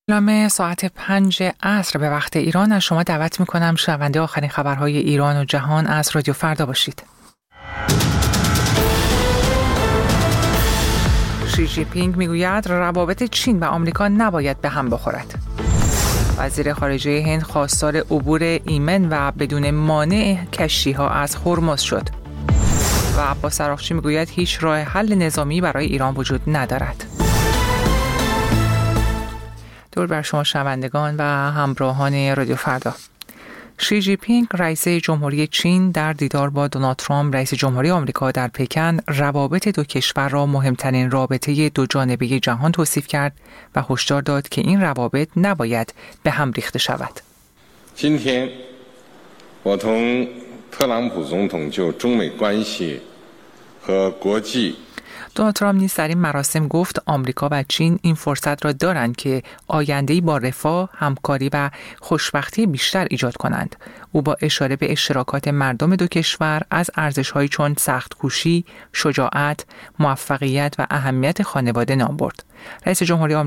اعلام ساعت 5 عصر به وقت ایران از شما دعوت میکنم شنونده آخرین خبرهای ایران و جهان از رادیو فردا باشید. شی جی پینگ میگوید روابط چین و آمریکا نباید به هم بخورد. وزیر خارجه هند خواستار عبور ایمن و بدون مانع کشتی‌ها از هرمز شد. و عباس عراقچی میگوید هیچ راه حل نظامی برای ایران وجود ندارد. درود بر شما شنوندگان و همراهان رادیو فردا. شی جی پینگ رئیس جمهوری چین در دیدار با دونالد ترامپ رئیس جمهوری آمریکا در پکن روابط دو کشور را مهمترین رابطه دو جانبه جهان توصیف کرد و هشدار داد که این روابط نباید به هم ریخته شود. 今天我同特朗普总统就中美关系和国际 دونالد ترامپ نیز در این مراسم گفت آمریکا و چین این فرصت را دارند که آینده‌ای با رفاه، همکاری و خوشبختی بیشتر ایجاد کنند. او با اشاره به اشتراکات مردم دو کشور از ارزش‌هایی چون سخت‌کوشی، شجاعت، موفقیت و اهمیت خانواده نام برد. رئیس جمهوری